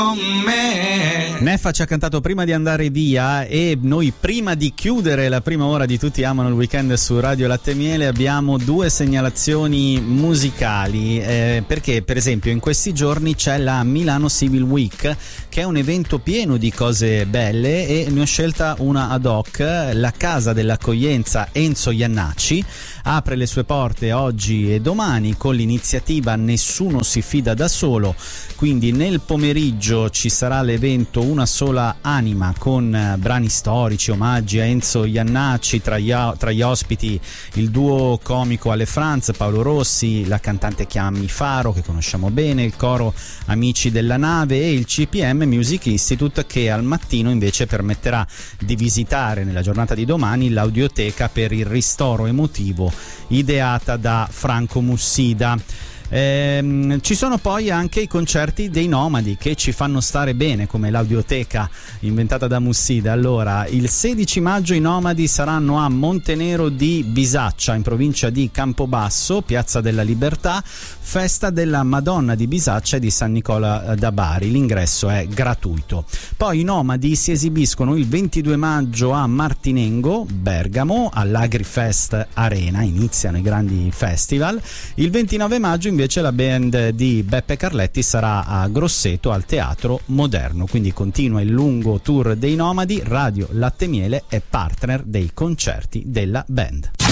Neffa ci ha cantato Prima di andare via, e noi, prima di chiudere la prima ora di Tutti amano il weekend su Radio Latte e Miele, abbiamo due segnalazioni musicali, perché per esempio in questi giorni c'è la Milano Civil Week, che è un evento pieno di cose belle, e ne ho scelta una ad hoc. La casa dell'accoglienza Enzo Iannacci apre le sue porte oggi e domani con l'iniziativa Nessuno si fida da solo, quindi nel pomeriggio ci sarà l'evento Una sola anima, con brani storici, omaggi a Enzo Iannacci, tra gli ospiti il duo comico Ale Franz, Paolo Rossi, la cantante Chiammi Faro, che conosciamo bene, il coro Amici della Nave e il CPM Music Institute, che al mattino invece permetterà di visitare nella giornata di domani l'audioteca per il ristoro emotivo ideata da Franco Mussida. Ci sono poi anche i concerti dei Nomadi, che ci fanno stare bene, come l'audioteca inventata da Mussida. Allora, il 16 maggio i Nomadi saranno a Montenero di Bisaccia, in provincia di Campobasso, Piazza della Libertà, festa della Madonna di Bisaccia e di San Nicola da Bari. L'ingresso è gratuito. Poi i Nomadi si esibiscono il 22 maggio a Martinengo, Bergamo, all'Agrifest Arena, iniziano i grandi festival. Il 29 maggio invece la band di Beppe Carletti sarà a Grosseto al Teatro Moderno, quindi continua il lungo tour dei Nomadi. Radio Latte e Miele è partner dei concerti della band.